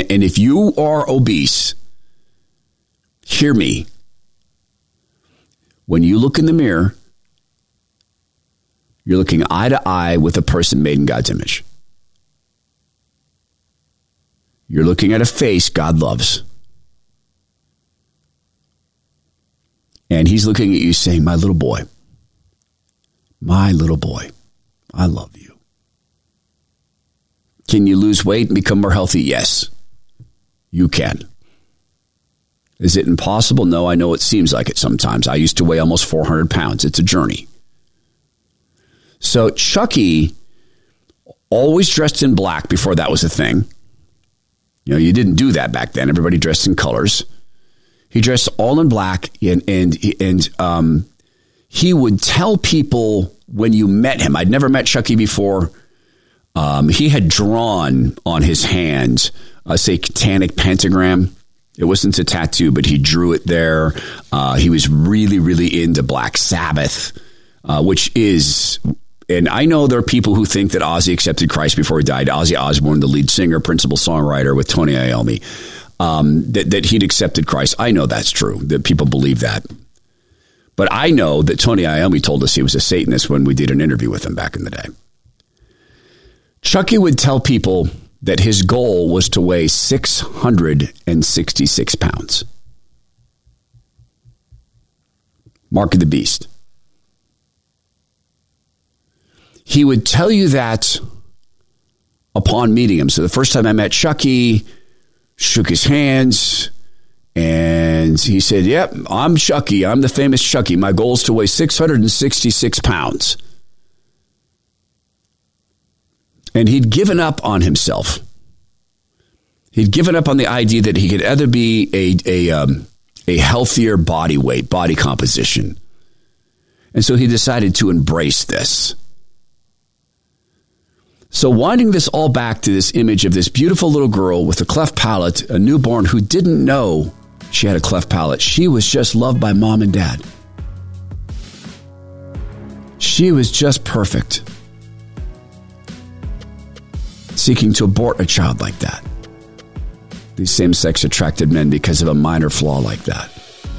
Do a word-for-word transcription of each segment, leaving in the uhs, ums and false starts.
And, and if you are obese, hear me. When you look in the mirror, you're looking eye to eye with a person made in God's image. You're looking at a face God loves. And he's looking at you saying, my little boy, my little boy, I love you. Can you lose weight and become more healthy? Yes, you can. Is it impossible? No, I know it seems like it sometimes. I used to weigh almost four hundred pounds. It's a journey. So Chucky, always dressed in black before that was a thing. You know, you didn't do that back then. Everybody dressed in colors. He dressed all in black, and and and um, he would tell people when you met him. I'd never met Chucky before. Um, he had drawn on his hand a satanic pentagram. It wasn't a tattoo, but he drew it there. Uh, he was really, really into Black Sabbath, uh, which is, and I know there are people who think that Ozzy accepted Christ before he died. Ozzy Osbourne, the lead singer, principal songwriter with Tony Iommi, um, that, that he'd accepted Christ. I know that's true, that people believe that. But I know that Tony Iommi told us he was a Satanist when we did an interview with him back in the day. Chucky would tell people that his goal was to weigh six hundred sixty-six pounds. Mark of the beast. He would tell you that upon meeting him. So the first time I met Chucky, shook his hands, and he said, yep, I'm Chucky. I'm the famous Chucky. My goal is to weigh six hundred sixty-six pounds. And he'd given up on himself. He'd given up on the idea that he could either be a a, um, a healthier body weight, body composition. And so he decided to embrace this. So winding this all back to this image of this beautiful little girl with a cleft palate, a newborn who didn't know she had a cleft palate. She was just loved by mom and dad. She was just perfect. Seeking to abort a child like that. These same-sex attracted men because of a minor flaw like that.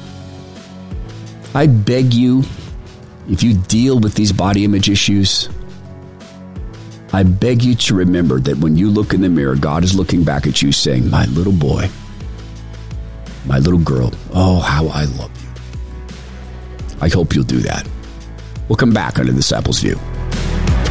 I beg you, if you deal with these body image issues, I beg you to remember that when you look in the mirror, God is looking back at you saying, my little boy, my little girl, oh, how I love you. I hope you'll do that. We'll come back on The Disciples View.